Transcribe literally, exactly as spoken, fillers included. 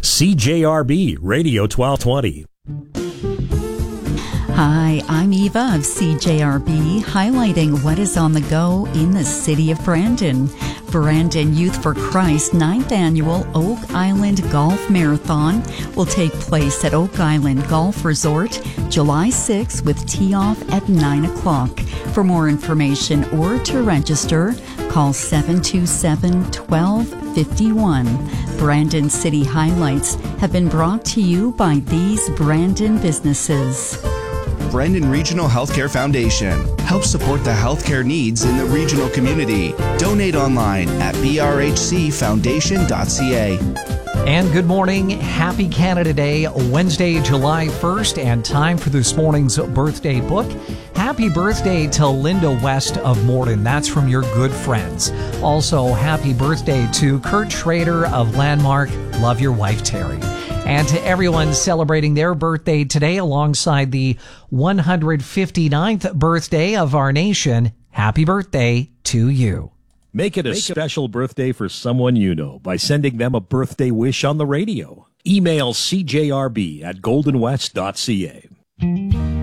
C J R B Radio twelve twenty. Hi, I'm Eva of C J R B, highlighting what is on the go in the city of Brandon. Brandon Youth for Christ ninth Annual Oak Island Golf Marathon will take place at Oak Island Golf Resort July sixth with tee-off at nine o'clock. For more information or to register, call seven two seven, one two five one. Brandon City highlights have been brought to you by these Brandon businesses. Brandon Regional Healthcare Foundation helps support the healthcare needs in the regional community. Donate online at b r h c foundation dot c a. And good morning. Happy Canada Day, Wednesday, July first, and time for this morning's birthday book. Happy birthday to Linda West of Morden. That's from your good friends. Also, happy birthday to Kurt Schrader of Landmark. Love your wife, Terry. And to everyone celebrating their birthday today alongside the one hundred fifty-ninth birthday of our nation, happy birthday to you. Make it a Make special a- birthday for someone you know by sending them a birthday wish on the radio. Email c j r b at golden west dot c a.